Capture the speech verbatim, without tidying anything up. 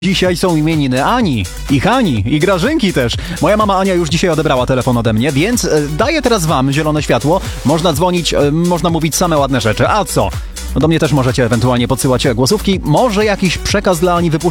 Dzisiaj są imieniny Ani, i Hani, i Grażynki też. Moja mama Ania już dzisiaj odebrała telefon ode mnie, więc e, daję teraz wam zielone światło. Można dzwonić, e, można mówić same ładne rzeczy. A co? No do mnie też możecie ewentualnie podsyłać głosówki. Może jakiś przekaz dla Ani wypuścić.